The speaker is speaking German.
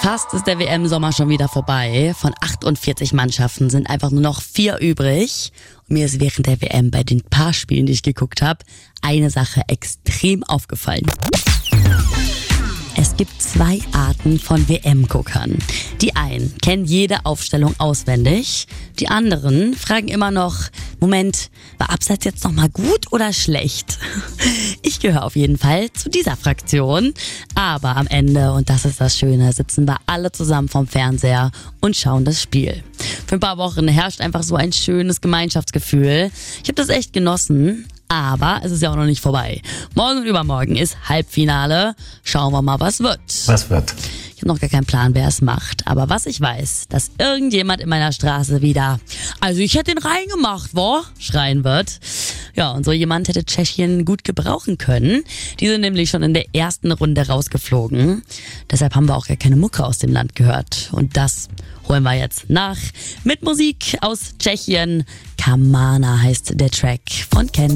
Fast ist der WM-Sommer schon wieder vorbei. Von 48 Mannschaften sind einfach nur noch 4 übrig. Und mir ist während der WM bei den paar Spielen, die ich geguckt habe, eine Sache extrem aufgefallen. Es gibt 2 Arten von WM-Guckern. Die einen kennen jede Aufstellung auswendig. Die anderen fragen immer noch, Moment, war Abseits jetzt nochmal gut oder schlecht? Ich gehöre auf jeden Fall zu dieser Fraktion. Aber am Ende, und das ist das Schöne, sitzen wir alle zusammen vorm Fernseher und schauen das Spiel. Für ein paar Wochen herrscht einfach so ein schönes Gemeinschaftsgefühl. Ich habe das echt genossen. Aber es ist ja auch noch nicht vorbei. Morgen und übermorgen ist Halbfinale. Schauen wir mal, was wird. Was wird? Ich habe noch gar keinen Plan, wer es macht. Aber was ich weiß, dass irgendjemand in meiner Straße wieder "Also ich hätte den reingemacht, wo?" schreien wird. Ja, und so jemand hätte Tschechien gut gebrauchen können. Die sind nämlich schon in der ersten Runde rausgeflogen. Deshalb haben wir auch gar keine Mucke aus dem Land gehört. Und das holen wir jetzt nach mit Musik aus Tschechien. Kamana heißt der Track von Ken.